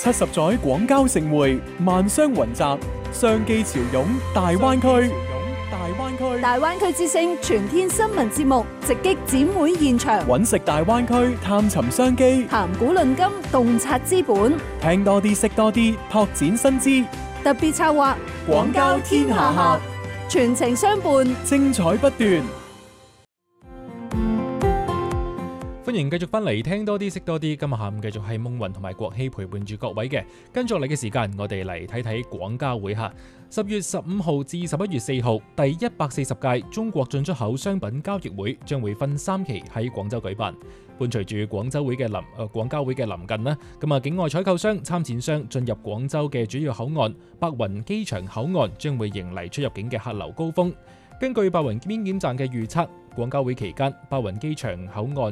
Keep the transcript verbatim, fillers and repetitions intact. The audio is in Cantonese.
七十載廣交盛會，萬商雲集，商機潮湧大灣區。大灣區， 大灣區之聲全天新聞節目直擊展會現場， 揾食大灣區，探尋商機， 談古論今，洞察資本， 聽多啲，識多啲，拓展新知。 特別策劃廣交天下客，全程相伴， 精彩不斷。 歡迎繼續翻嚟聽多啲識多啲，今日下午繼續係夢雲同埋國希陪伴住各位嘅。跟住落嚟嘅時間，我哋嚟睇睇廣交會客。十月十五號至十一月四號，第一百四十屆中國進出口商品交易會將會分三期喺廣州舉辦。伴隨住廣州會嘅臨誒廣交會嘅臨近啦，咁啊境外採購商、參展商進入廣州嘅主要口岸白雲機場口岸將會迎嚟出入境嘅客流高峰。根據白雲邊檢站嘅預測，廣交會期間白雲機場口岸